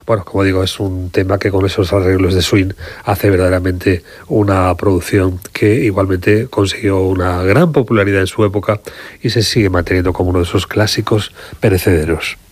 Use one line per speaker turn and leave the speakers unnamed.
Bueno, como digo, es un tema que con esos arreglos de swing hace verdaderamente una producción que igualmente consiguió una gran popularidad en su época y se sigue manteniendo como uno de esos clásicos perecederos.